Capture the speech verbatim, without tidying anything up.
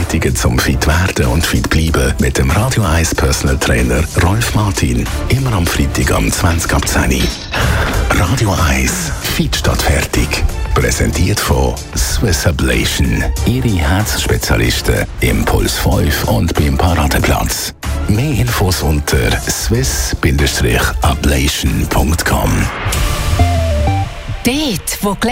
Vorbereitungen zum fit werden und fit bleiben mit dem Radio eins Personal Trainer Rolf Martin. Immer am Freitag um zwanzig ab zehn. Radio eins Fit statt fertig. Präsentiert von Swiss Ablation. Ihre Herzspezialisten im Puls fünf und beim Paradeplatz. Mehr Infos unter swiss Bindestrich ablation punkt com. Dort, wo